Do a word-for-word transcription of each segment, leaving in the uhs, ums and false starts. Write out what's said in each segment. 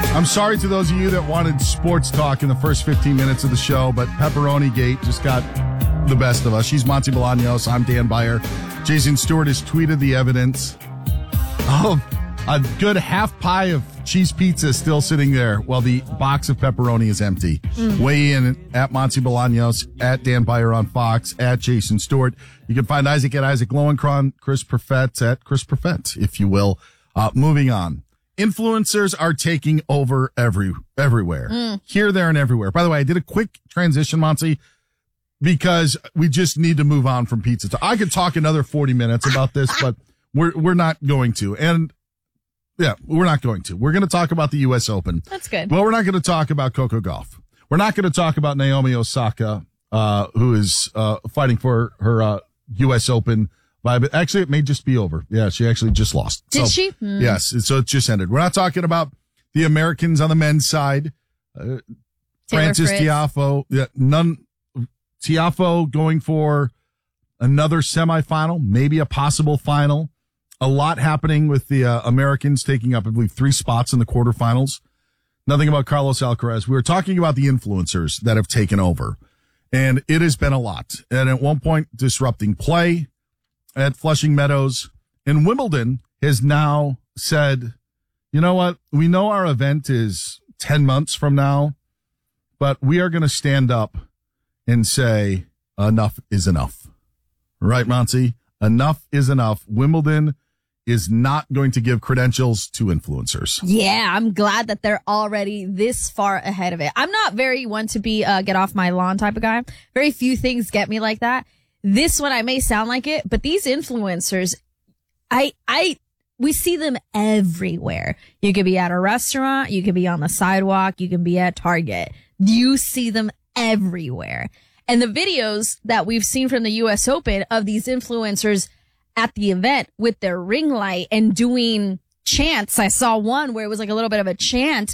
I'm sorry to those of you that wanted sports talk in the first fifteen minutes of the show, but Pepperoni Gate just got the best of us. She's Monty Bolaños. I'm Dan Beyer. Jason Stewart has tweeted the evidence of a good half pie of cheese pizza still sitting there while the box of pepperoni is empty. Mm. Weigh in at Monty Bolaños, at Dan Beyer on Fox, at Jason Stewart. You can find Isaac at Isaac Lowenkron, Chris Perfett at Chris Perfett, if you will. Uh, moving on. Influencers are taking over every everywhere. Mm. Here, there, and everywhere. By the way, I did a quick transition, Monty, because we just need to move on from pizza. I could talk another forty minutes about this, but we're we're not going to. And yeah, we're not going to. We're going to talk about the U S Open. That's good. Well, we're not going to talk about Coco Gauff. We're not going to talk about Naomi Osaka, uh, who is uh, fighting for her uh, U S Open. But actually, it may just be over. Yeah, she actually just lost. Did so, she? Mm. Yes, so it just ended. We're not talking about the Americans on the men's side. Uh, Francis Fritz. Tiafoe, yeah, none. Tiafoe going for another semifinal, maybe a possible final. A lot happening with the uh, Americans taking up, I believe, three spots in the quarterfinals. Nothing about Carlos Alcaraz. We were talking about the influencers that have taken over, and it has been a lot. And at one point, disrupting play at Flushing Meadows. And Wimbledon has now said, you know what? We know our event is ten months from now, but we are going to stand up and say enough is enough. Right, Monty? Enough is enough. Wimbledon is not going to give credentials to influencers. Yeah, I'm glad that they're already this far ahead of it. I'm not very one to be uh, get off my lawn type of guy. Very few things get me like that. This one, I may sound like it, but these influencers, I, I, we see them everywhere. You could be at a restaurant. You could be on the sidewalk. You can be at Target. You see them everywhere. And the videos that we've seen from the U S Open of these influencers at the event with their ring light and doing chants. I saw one where it was like a little bit of a chant.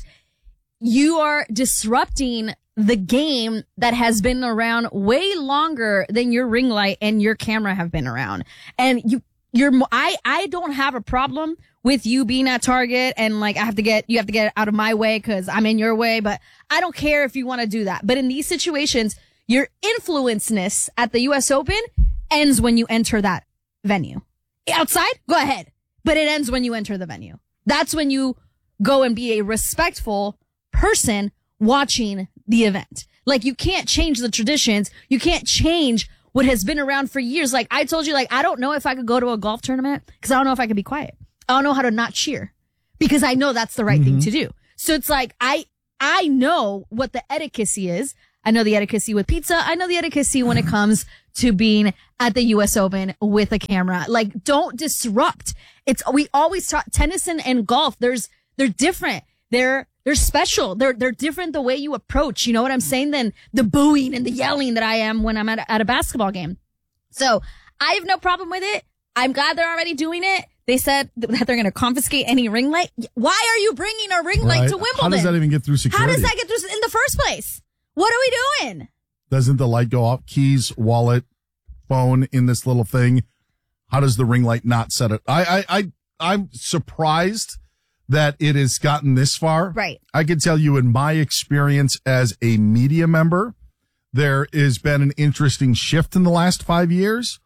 You are disrupting the game that has been around way longer than your ring light and your camera have been around. And you, you're, I, I don't have a problem with you being at Target and like I have to get, you have to get out of my way because I'm in your way, but I don't care if you want to do that. But in these situations, your influenceness at the U S Open ends when you enter that venue. Outside, go ahead. But it ends when you enter the venue. That's when you go and be a respectful person watching the event. Like you can't change the traditions. You can't change what has been around for years. Like I told you, like, I don't know if I could go to a golf tournament because I don't know if I could be quiet. I don't know how to not cheer because I know that's the right mm-hmm. thing to do. So it's like, I, I know what the etiquette is. I know the etiquette with pizza. I know the etiquette when it comes to being at the U S Open with a camera. Like, don't disrupt. It's, we always talk tennis and, and golf. There's, they're different. They're, they're special. They're, they're different the way you approach. You know what I'm saying? Than the booing and the yelling that I am when I'm at a, at a basketball game. So I have no problem with it. I'm glad they're already doing it. They said that they're going to confiscate any ring light. Why are you bringing a ring right. light to Wimbledon? How does that even get through security? How does that get through in the first place? What are we doing? Doesn't the light go off? Keys, wallet, phone in this little thing. How does the ring light not set it? I, I, I, I'm surprised that it has gotten this far. Right. I can tell you in my experience as a media member, there has been an interesting shift in the last five years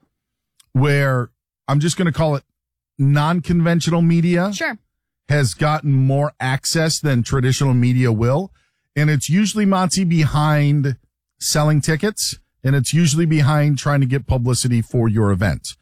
where I'm just going to call it non-conventional media. Sure. Has gotten more access than traditional media will. And it's usually, Monty, behind selling tickets, and it's usually behind trying to get publicity for your event.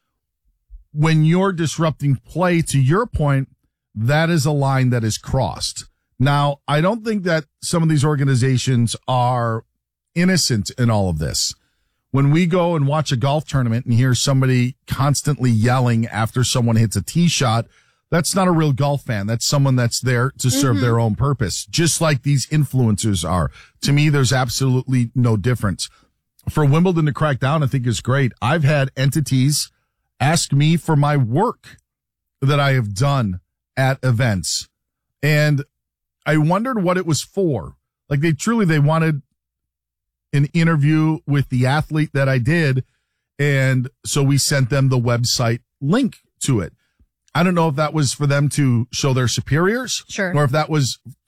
When you're disrupting play, to your point, that is a line that is crossed. Now, I don't think that some of these organizations are innocent in all of this. When we go and watch a golf tournament and hear somebody constantly yelling after someone hits a tee shot, that's not a real golf fan. That's someone that's there to serve mm-hmm. their own purpose, just like these influencers are. To me, there's absolutely no difference. For Wimbledon to crack down, I think is great. I've had entities ask me for my work that I have done at events, and I wondered what it was for. Like they truly, they wanted an interview with the athlete that I did, and so we sent them the website link to it. I don't know if that was for them to show their superiors, sure, or if that was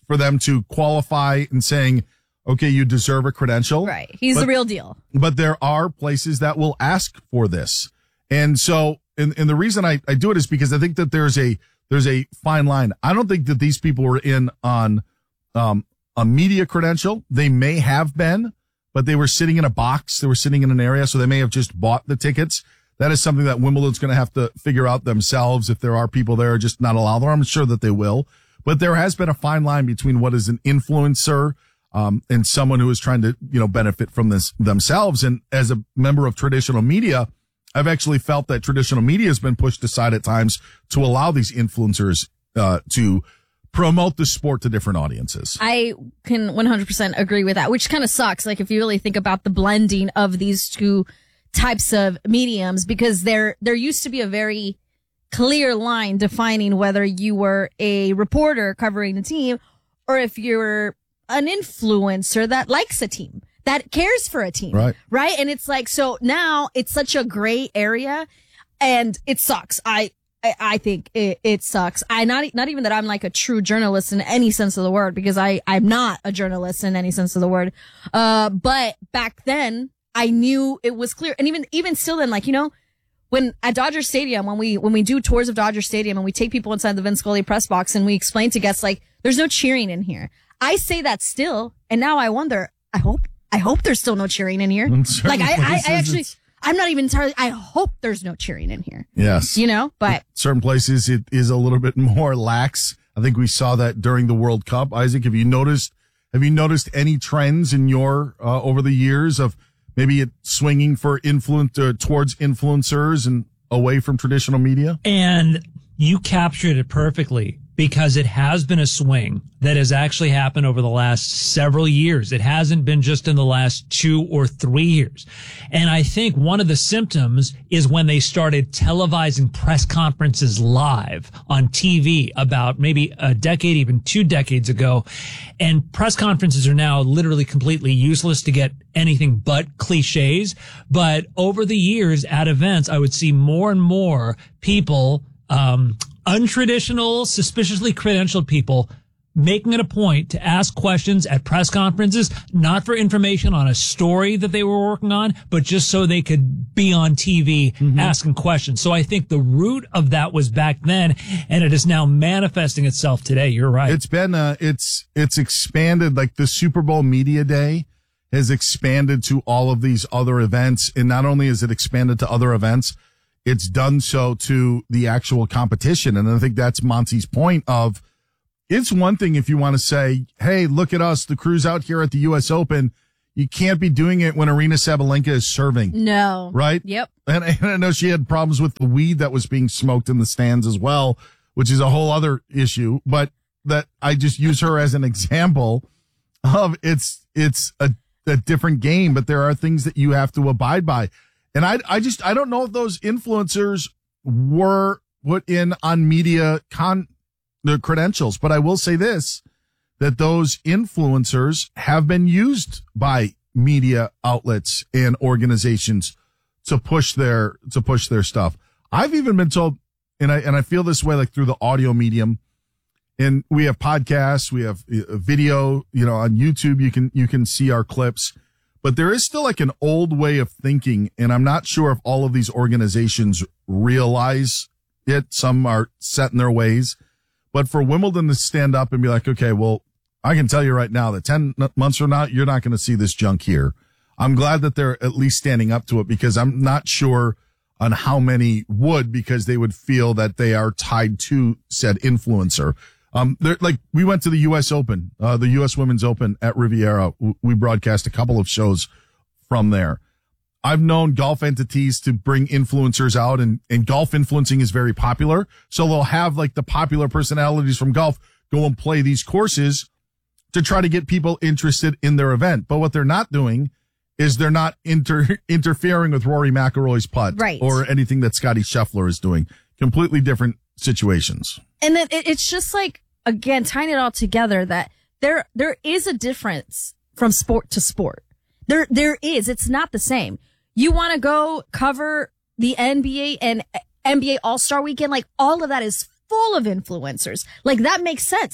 for them to qualify and saying, okay, you deserve a credential. Right. He's but, the real deal. But there are places that will ask for this. And so, and, and the reason I, I do it is because I think that there's a, there's a fine line. I don't think that these people were in on, um, a media credential. They may have been, but they were sitting in a box. They were sitting in an area. So they may have just bought the tickets. That is something that Wimbledon's going to have to figure out themselves. If there are people there, just not allow them. I'm sure that they will. But there has been a fine line between what is an influencer, um, and someone who is trying to, you know, benefit from this themselves. And as a member of traditional media, I've actually felt that traditional media has been pushed aside at times to allow these influencers, uh, to promote the sport to different audiences. I can one hundred percent agree with that, which kind of sucks. Like if you really think about the blending of these two types of mediums, because there, there used to be a very clear line defining whether you were a reporter covering the team or if you're an influencer that likes a team, that cares for a team. Right. Right. And it's like, so now it's such a gray area and it sucks. I, I, I think it, it sucks. I not, not even that I'm like a true journalist in any sense of the word, because I, I'm not a journalist in any sense of the word. Uh, but back then I knew it was clear. And even, even still then, like, you know, when at Dodger Stadium, when we, when we do tours of Dodger Stadium and we take people inside the Vin Scully press box and we explain to guests, like, there's no cheering in here. I say that still. And now I wonder, I hope, I hope there's still no cheering in here. Like I, I, I actually, I'm not even entirely, I hope there's no cheering in here. Yes. You know, but certain places it is a little bit more lax. I think we saw that during the World Cup. Isaac, have you noticed, have you noticed any trends in your, uh, over the years of maybe it swinging for influence, uh, towards influencers and away from traditional media? And you captured it perfectly, because it has been a swing that has actually happened over the last several years. It hasn't been just in the last two or three years. And I think one of the symptoms is when they started televising press conferences live on T V about maybe a decade, even two decades ago. And press conferences are now literally completely useless to get anything but cliches. But over the years at events, I would see more and more people, um, untraditional, suspiciously credentialed people making it a point to ask questions at press conferences, not for information on a story that they were working on, but just so they could be on T V mm-hmm. asking questions. So I think the root of that was back then, and it is now manifesting itself today. You're right. It's been, uh, it's, it's expanded, like the Super Bowl Media Day has expanded to all of these other events. And not only is it expanded to other events, it's done so to the actual competition. And I think that's Monty's point of, it's one thing if you want to say, hey, look at us, the crew's out here at the U S Open. You can't be doing it when Arena Sabalenka is serving. No. Right? Yep. And, and I know she had problems with the weed that was being smoked in the stands as well, which is a whole other issue. But that I just use her as an example of it's, it's a, a different game, but there are things that you have to abide by. And I, I just, I don't know if those influencers were put in on media con, the credentials, but I will say this, that those influencers have been used by media outlets and organizations to push their, to push their stuff. I've even been told, and I, and I feel this way, like through the audio medium, and we have podcasts, we have a video, you know, on YouTube, you can, you can see our clips. But there is still like an old way of thinking, and I'm not sure if all of these organizations realize it. Some are set in their ways. But for Wimbledon to stand up and be like, okay, well, I can tell you right now that ten months from now, you're not going to see this junk here. I'm glad that they're at least standing up to it, because I'm not sure on how many would, because they would feel that they are tied to said influencer. Um, they're like, we went to the U S Open, uh, the U S Women's Open at Riviera. We broadcast a couple of shows from there. I've known golf entities to bring influencers out, and, and golf influencing is very popular. So they'll have like the popular personalities from golf go and play these courses to try to get people interested in their event. But what they're not doing is they're not inter- interfering with Rory McIlroy's putt, right, or anything that Scottie Scheffler is doing. Completely different situations. And then it, it's just like, again, tying it all together, that there, there is a difference from sport to sport. There, there is. It's not the same. You want to go cover the N B A and N B A All-Star Weekend? Like, all of that is full of influencers. Like, that makes sense.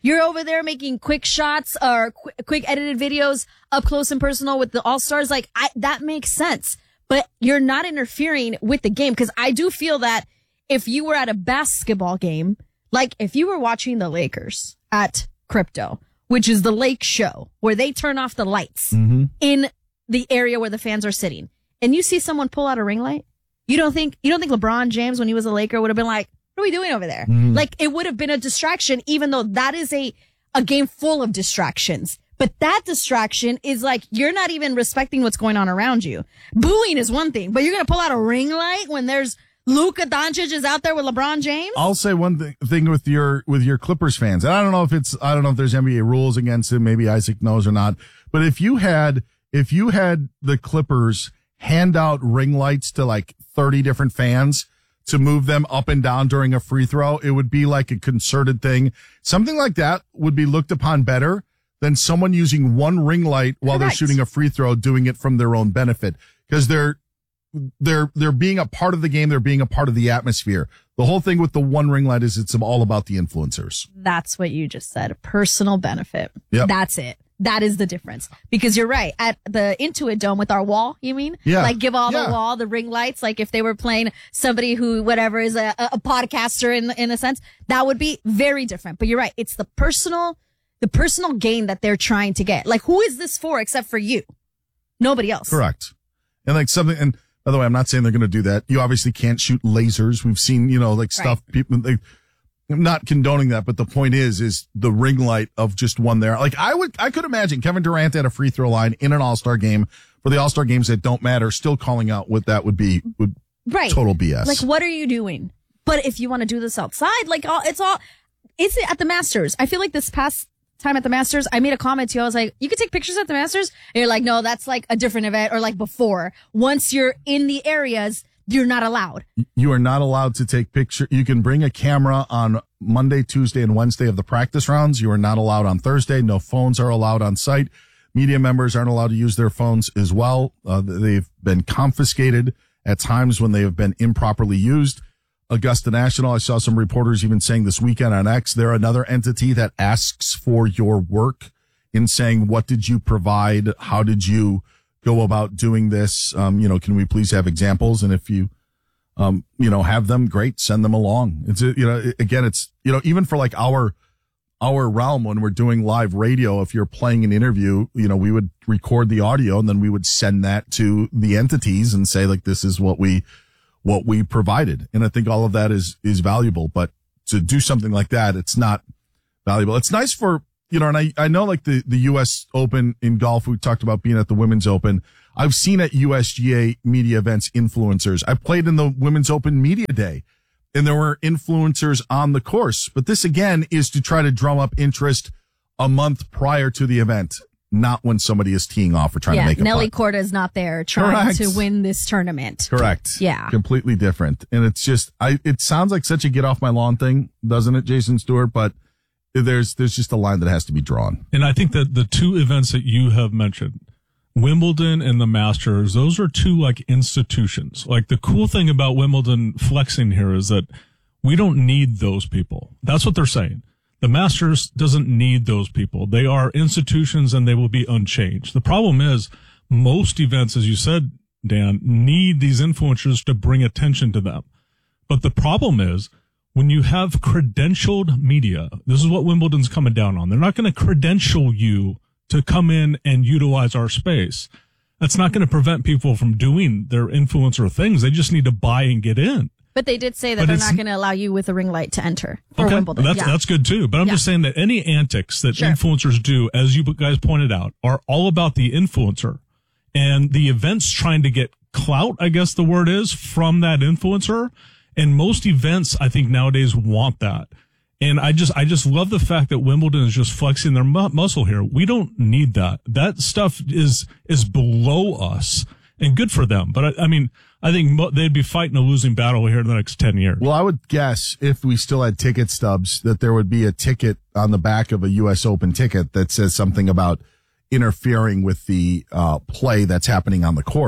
You're over there making quick shots or qu- quick edited videos up close and personal with the All-Stars. Like, I, that makes sense. But you're not interfering with the game. Because I do feel that if you were at a basketball game, like if you were watching the Lakers at Crypto, which is the Lake Show, where they turn off the lights mm-hmm. in the area where the fans are sitting, and you see someone pull out a ring light, you don't think you don't think LeBron James, when he was a Laker, would have been like, what are we doing over there? Mm-hmm. Like, it would have been a distraction, even though that is a a game full of distractions. But that distraction is like, you're not even respecting what's going on around you. Booing is one thing, but you're going to pull out a ring light when there's Luka Doncic is out there with LeBron James? I'll say one th- thing with your with your Clippers fans. And I don't know if it's I don't know if there's N B A rules against it. Maybe Isaac knows or not. But if you had if you had the Clippers hand out ring lights to like thirty different fans to move them up and down during a free throw, it would be like a concerted thing. Something like that would be looked upon better than someone using one ring light while Correct. they're shooting a free throw, doing it from their own benefit, because they're They're they're being a part of the game. They're being a part of the atmosphere. The whole thing with the one ring light is it's all about the influencers. That's what you just said. Personal benefit. Yep. That's it. That is the difference. Because you're right. At the Intuit Dome with our wall, you mean? Yeah. Like give all yeah. the wall, the ring lights. Like if they were playing somebody who, whatever, is a, a podcaster in, in a sense, that would be very different. But you're right. It's the personal, the personal gain that they're trying to get. Like, who is this for except for you? Nobody else. Correct. And like something, and by the way, I'm not saying they're going to do that. You obviously can't shoot lasers. We've seen, you know, like stuff Right. people, they, I'm not condoning that, but the point is, is the ring light of just one there. Like I would, I could imagine Kevin Durant at a free throw line in an all-star game for the all-star games that don't matter, still calling out what that would be, would Right. total B S. Like, what are you doing? But if you want to do this outside, like, all, it's all, it's at the Masters. I feel like this past time at the Masters, I made a comment to you. I was like, you could take pictures at the Masters. And you're like, no, that's like a different event, or like before. Once you're in the areas, you're not allowed. You are not allowed to take picture. You can bring a camera on Monday, Tuesday, and Wednesday of the practice rounds. You are not allowed on Thursday. No phones are allowed on site. Media members aren't allowed to use their phones as well. Uh, they've been confiscated at times when they have been improperly used. Augusta National, I saw some reporters even saying this weekend on X, they're another entity that asks for your work in saying, what did you provide? How did you go about doing this? Um, you know, can we please have examples? And if you, um, you know, have them, great, send them along. It's, a, you know, again, it's, you know, even for like our, our realm when we're doing live radio, if you're playing an interview, you know, we would record the audio and then we would send that to the entities and say, like, this is what we, what we provided. And I think all of that is, is valuable, but to do something like that, it's not valuable. It's nice for, you know, and I, I know like the, the U S Open in golf, we talked about being at the Women's Open. I've seen at U S G A media events, influencers. I played in the Women's Open Media Day and there were influencers on the course. But this again is to try to drum up interest a month prior to the event, not when somebody is teeing off or trying yeah, to make a Nelly putt. Korda is not there trying Correct. to win this tournament. Correct. Yeah. Completely different. And it's just, I, it sounds like such a get off my lawn thing, doesn't it, Jason Stewart? But there's, there's just a line that has to be drawn. And I think that the two events that you have mentioned, Wimbledon and the Masters, those are two like institutions. Like the cool thing about Wimbledon flexing here is that we don't need those people. That's what they're saying. The Masters doesn't need those people. They are institutions and they will be unchanged. The problem is most events, as you said, Dan, need these influencers to bring attention to them. But the problem is when you have credentialed media, this is what Wimbledon's coming down on. They're not going to credential you to come in and utilize our space. That's not going to prevent people from doing their influencer things. They just need to buy and get in. But they did say that But they're it's- not going to allow you with a ring light to enter for Okay, Wimbledon. that's yeah. that's good too. But I'm Yeah. just saying that any antics that Sure. influencers do, as you guys pointed out, are all about the influencer and the events trying to get clout, I guess the word is, from that influencer. And most events, I think nowadays want that. And I just, I just love the fact that Wimbledon is just flexing their mu- muscle here. We don't need that. That stuff is, is below us and good for them. But I, I mean, I think mo- they'd be fighting a losing battle here in the next ten years. Well, I would guess if we still had ticket stubs that there would be a ticket on the back of a U S Open ticket that says something about interfering with the uh, play that's happening on the court,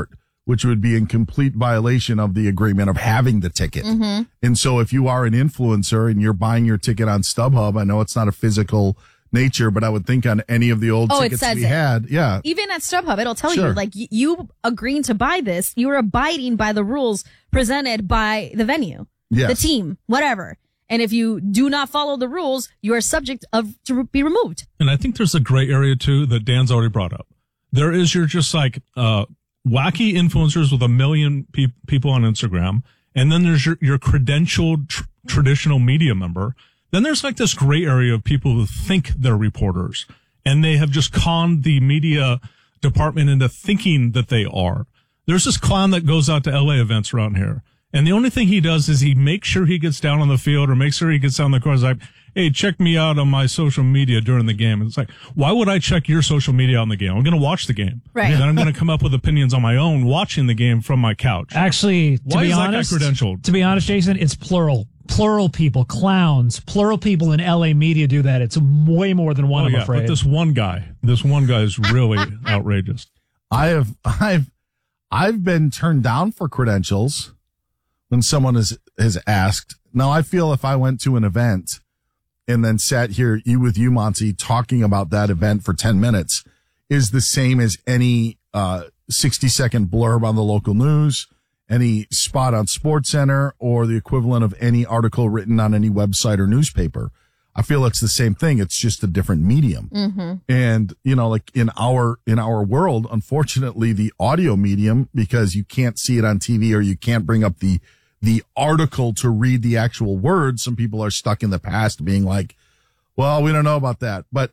which would be in complete violation of the agreement of having the ticket. Mm-hmm. And so if you are an influencer and you're buying your ticket on StubHub, I know it's not a physical nature, but I would think on any of the old oh, tickets it says we it. had. Yeah. Even at StubHub, it'll tell Sure. you, like, y- you agreeing to buy this, you're abiding by the rules presented by the venue, Yes. the team, whatever. And if you do not follow the rules, you are subject of to be removed. And I think there's a gray area too that Dan's already brought up. There is your just like uh wacky influencers with a million pe- people on Instagram, and then there's your your credentialed tr- traditional media member. Then there's like this gray area of people who think they're reporters, and they have just conned the media department into thinking that they are. There's this clown that goes out to L A events around here. And the only thing he does is he makes sure he gets down on the field or makes sure he gets down the court. He's like, hey, check me out on my social media during the game. And it's like, why would I check your social media on the game? I'm going to watch the game. Right. And then I'm going to come up with opinions on my own watching the game from my couch. Actually, to Why be is that guy honest, credentialed? to be honest, Jason, it's plural. Plural people, clowns, plural people in L A media do that. It's way more than one, Oh, I'm yeah, afraid. but this one guy, this one guy is really outrageous. I have, I've, I've been turned down for credentials when someone has, has asked. Now, I feel if I went to an event and then sat here, you with you, Monty, talking about that event for ten minutes is the same as any, uh, sixty second blurb on the local news, any spot on SportsCenter, or the equivalent of any article written on any website or newspaper. I feel it's the same thing. It's just a different medium. Mm-hmm. And, you know, like in our, in our world, unfortunately, the audio medium, because you can't see it on T V or you can't bring up the, the article to read the actual words. Some people are stuck in the past being like, well, we don't know about that. But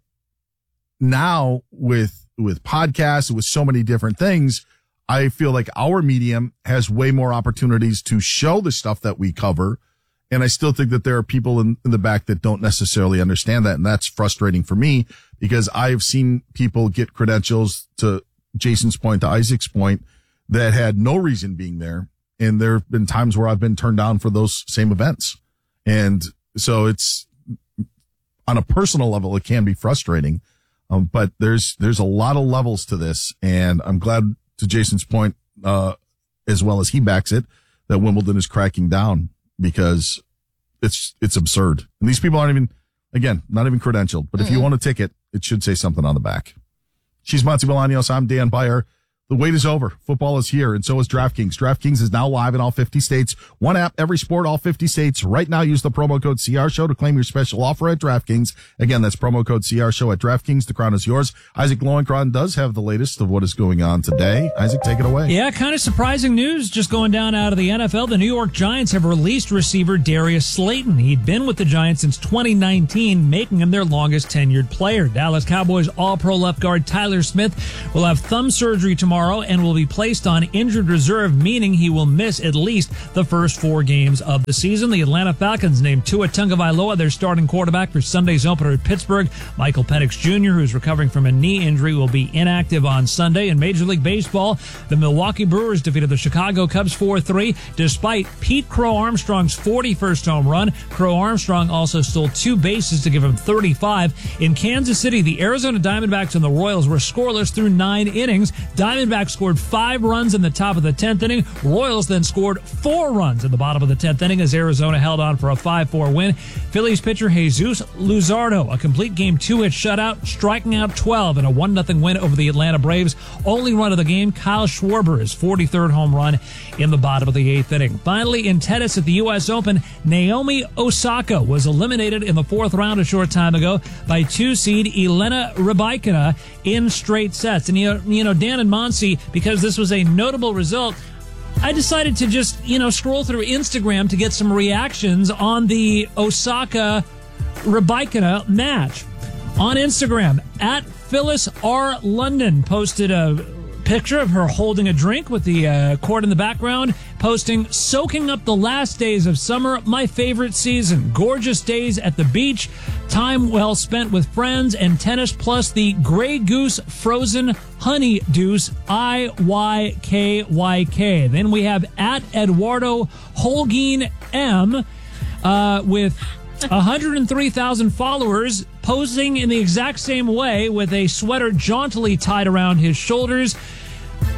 now with, with podcasts, with so many different things, I feel like our medium has way more opportunities to show the stuff that we cover. And I still think that there are people in, in the back that don't necessarily understand that. And that's frustrating for me because I've seen people get credentials, to Jason's point, to Isaac's point, that had no reason being there. And there have been times where I've been turned down for those same events. And so it's on a personal level, it can be frustrating. Um, but there's, there's a lot of levels to this. And I'm glad, to Jason's point, uh, as well as he backs it, that Wimbledon is cracking down because it's, it's absurd. And these people aren't even, again, not even credentialed, but mm-hmm. if you want a ticket, it should say something on the back. She's Monty Bolaños. I'm Dan Beyer. The wait is over. Football is here, and so is DraftKings. DraftKings is now live in all fifty states. One app, every sport, all fifty states. Right now, use the promo code C R Show to claim your special offer at DraftKings. Again, that's promo code C R Show at DraftKings. The crown is yours. Isaac Lowenkron does have the latest of what is going on today. Isaac, take it away. Yeah, kind of surprising news just going down out of the N F L. The New York Giants have released receiver Darius Slayton. He'd been with the Giants since twenty nineteen, making him their longest tenured player. Dallas Cowboys All-Pro left guard Tyler Smith will have thumb surgery tomorrow and will be placed on injured reserve, meaning he will miss at least the first four games of the season. The Atlanta Falcons named Tua Tagovailoa their starting quarterback for Sunday's opener at Pittsburgh. Michael Penix Junior, who's recovering from a knee injury, will be inactive on Sunday. In Major League Baseball, the Milwaukee Brewers defeated the Chicago Cubs four three despite Pete Crow Armstrong's forty-first home run. Crow Armstrong also stole two bases to give him thirty-five. In Kansas City, the Arizona Diamondbacks and the Royals were scoreless through nine innings. Diamondbacks scored five runs in the top of the tenth inning. Royals then scored four runs in the bottom of the tenth inning as Arizona held on for a five four win. Phillies pitcher Jesus Luzardo, a complete game two-hit shutout, striking out twelve in a one nothing win over the Atlanta Braves. Only run of the game, Kyle Schwarber, his forty-third home run in the bottom of the eighth inning. Finally, in tennis at the U S Open, Naomi Osaka was eliminated in the fourth round a short time ago by two-seed Elena Rybakina in straight sets. And, you know, you know Dan and Monsi, because this was a notable result, I decided to just, you know, scroll through Instagram to get some reactions on the Osaka Rybakina match. On Instagram, at Phyllis R. London posted a picture of her holding a drink with the uh, court in the background, posting, "Soaking up the last days of summer, my favorite season. Gorgeous days at the beach, time well spent with friends, and tennis, plus the Grey Goose Frozen Honey Deuce, I Y K Y K. Then we have at Eduardo Holguin M uh, with one hundred three thousand followers, posing in the exact same way with a sweater jauntily tied around his shoulders.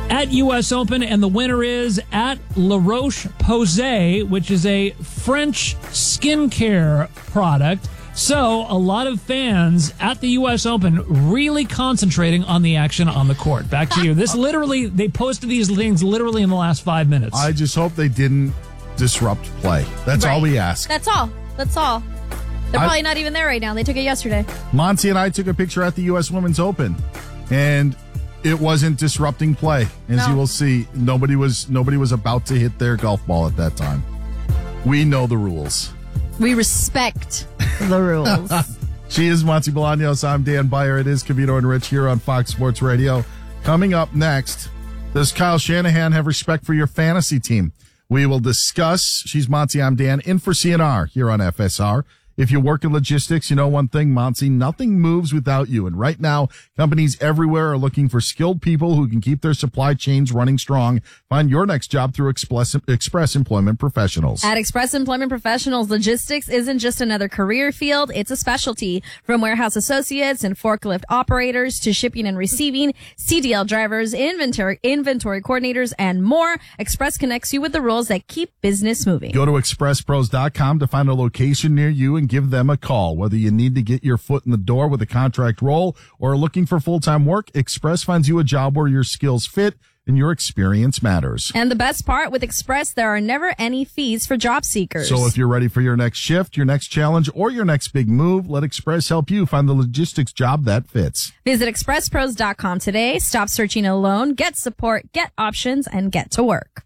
at U S Open, and the winner is at La Roche-Posay, which is a French skincare product. So a lot of fans at the U S Open really concentrating on the action on the court. Back to you. This literally, they posted these things literally in the last five minutes. I just hope they didn't disrupt play. That's Right. all we ask. That's all. That's all. They're I- probably not even there right now. They took it yesterday. Monty and I took a picture at the U S Women's Open, and it wasn't disrupting play. As No. you will see, nobody was nobody was about to hit their golf ball at that time. We know the rules. We respect the rules. She is Monty Bolaños. I'm Dan Beyer. It is Cavito and Rich here on Fox Sports Radio. Coming up next, does Kyle Shanahan have respect for your fantasy team? We will discuss. She's Monty. I'm Dan. In for C N R here on F S R. If you work in logistics, you know one thing, Monty, nothing moves without you. And right now, companies everywhere are looking for skilled people who can keep their supply chains running strong. Find your next job through Express, Express Employment Professionals. At Express Employment Professionals, logistics isn't just another career field, it's a specialty. From warehouse associates and forklift operators to shipping and receiving, C D L drivers, inventory, inventory coordinators, and more, Express connects you with the roles that keep business moving. Go to express pros dot com to find a location near you and give them a call. Whether you need to get your foot in the door with a contract role or are looking for full-time work, Express finds you a job where your skills fit and your experience matters. And the best part, with Express, there are never any fees for job seekers. So if you're ready for your next shift, your next challenge, or your next big move, let Express help you find the logistics job that fits. Visit express pros dot com today. Stop searching alone. Get support, get options, and get to work.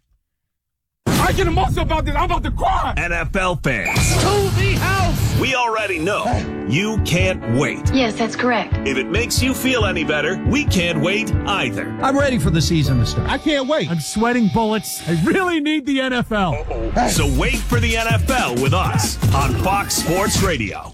I get emotional about this. I'm about to cry. N F L fans, To the house. we already know you can't wait. Yes, that's correct. If it makes you feel any better, we can't wait either. I'm ready for the season to start. I can't wait. I'm sweating bullets. I really need the N F L. So wait for the N F L with us on Fox Sports Radio.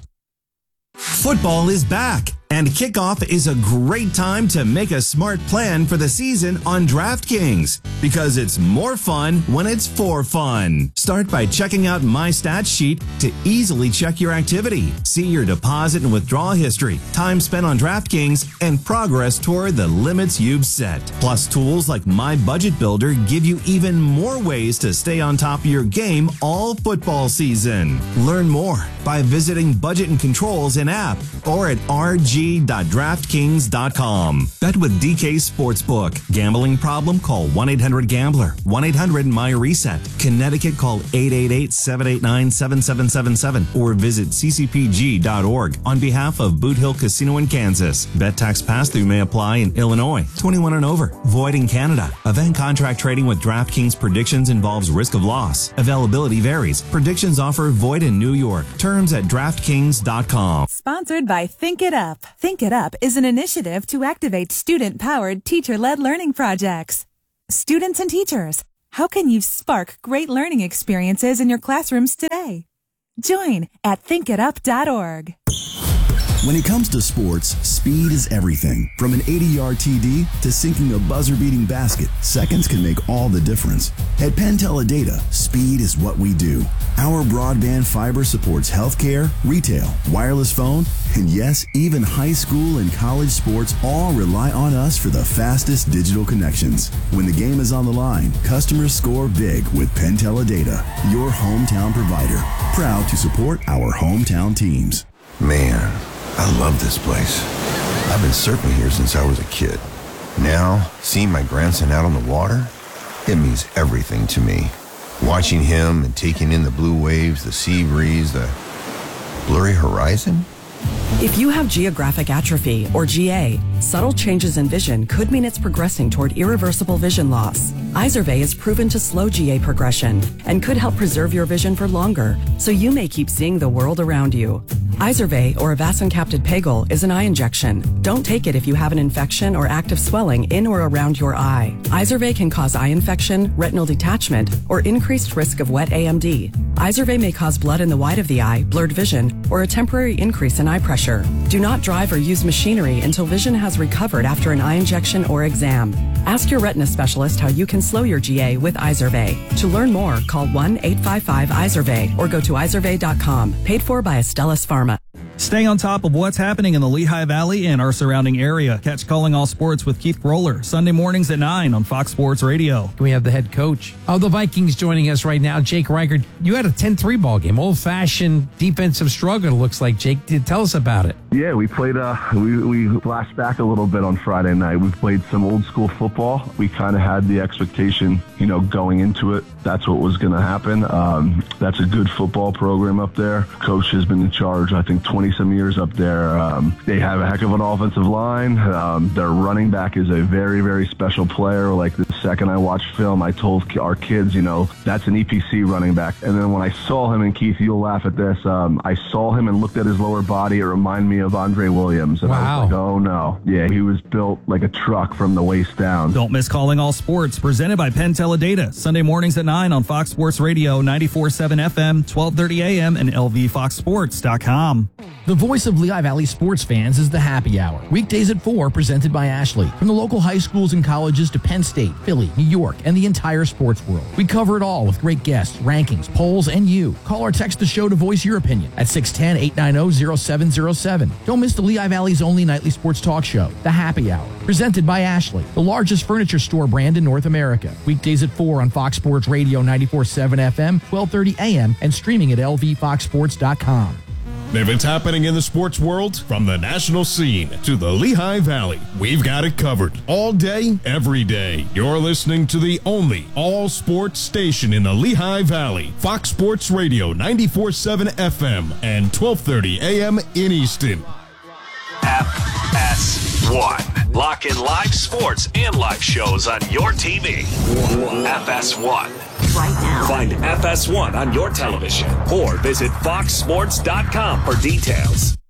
Football is back, and kickoff is a great time to make a smart plan for the season on DraftKings, because it's more fun when it's for fun. Start by checking out My Stat Sheet to easily check your activity, see your deposit and withdrawal history, time spent on DraftKings, and progress toward the limits you've set. Plus, tools like My Budget Builder give you even more ways to stay on top of your game all football season. Learn more by visiting Budget and Controls in app or at r g dot draftkings dot com. Bet with D K Sportsbook. Gambling problem? Call one eight hundred gambler. one eight hundred M Y reset. Connecticut, call eight eight eight, seven eight nine, seven seven seven seven or visit c c p g dot org on behalf of Boot Hill Casino in Kansas. Bet tax pass-through may apply in Illinois. twenty-one and over. Void in Canada. Event contract trading with DraftKings predictions involves risk of loss. Availability varies. Predictions offer void in New York. Terms at draftkings dot com. Sponsored by Think It Up. Think It Up is an initiative to activate student-powered, teacher-led learning projects. Students and teachers, how can you spark great learning experiences in your classrooms today? Join at think it up dot org. When it comes to sports, speed is everything. From an eighty-yard T D to sinking a buzzer-beating basket, seconds can make all the difference. At Penteledata, speed is what we do. Our broadband fiber supports healthcare, retail, wireless phone, and yes, even high school and college sports all rely on us for the fastest digital connections. When the game is on the line, customers score big with Penteledata, your hometown provider. Proud to support our hometown teams. Man, I love this place. I've been surfing here since I was a kid. Now, seeing my grandson out on the water, it means everything to me. Watching him and taking in the blue waves, the sea breeze, the blurry horizon. If you have geographic atrophy, or G A, subtle changes in vision could mean it's progressing toward irreversible vision loss. Izervay is proven to slow G A progression and could help preserve your vision for longer, so you may keep seeing the world around you. Izervay, or avacincaptad pegol, is an eye injection. Don't take it if you have an infection or active swelling in or around your eye. Izervay can cause eye infection, retinal detachment, or increased risk of wet A M D. Izervay may cause blood in the white of the eye, blurred vision, or a temporary increase in eye pressure. Do not drive or use machinery until vision has recovered after an eye injection or exam. Ask your retina specialist how you can slow your G A with Izervay. To learn more, call one eight five five Izervay or go to izervay dot com. Paid for by Astellas Pharma. Stay on top of what's happening in the Lehigh Valley and our surrounding area. Catch Calling All Sports with Keith Roller, Sunday mornings at nine on Fox Sports Radio. We have the head coach of the Vikings joining us right now, Jake Reichert. You had a ten three ball game, old-fashioned defensive struggle, it looks like. Jake, tell us about it. Yeah, we played, uh, we, we flashed back a little bit on Friday night. We played some old school football. We kind of had the expectation, you know, going into it, that's what was going to happen. Um, that's a good football program up there. Coach has been in charge, I think, twenty some years up there. Um, they have a heck of an offensive line. Um, their running back is a very, very special player. Like the second I watched film, I told our kids, you know, that's an E P C running back. And then when I saw him, and Keith, you'll laugh at this, um, I saw him and looked at his lower body. It reminded me of Andre Williams. And wow. I was like, oh no. Yeah, he was built like a truck from the waist down. Don't miss Calling All Sports, presented by Penn Teledata. Sunday mornings at nine on Fox Sports Radio, ninety-four point seven F M, twelve thirty A M, and L V fox sports dot com. The voice of Lehigh Valley sports fans is the Happy Hour. Weekdays at four, presented by Ashley. From the local high schools and colleges to Penn State, Philly, New York, and the entire sports world. We cover it all with great guests, rankings, polls, and you. Call or text the show to voice your opinion at six one zero, eight nine zero, zero seven zero seven. Don't miss the Lehigh Valley's only nightly sports talk show, The Happy Hour. Presented by Ashley, the largest furniture store brand in North America. Weekdays at four on Fox Sports Radio, ninety-four point seven F M, twelve thirty A M, and streaming at L V fox sports dot com. If it's happening in the sports world, from the national scene to the Lehigh Valley, we've got it covered. All day, every day. You're listening to the only all-sports station in the Lehigh Valley. Fox Sports Radio, ninety-four point seven F M and twelve thirty A M in Easton. F S one. Lock in live sports and live shows on your T V. F S one. Right now. Find F S one on your television or visit fox sports dot com for details.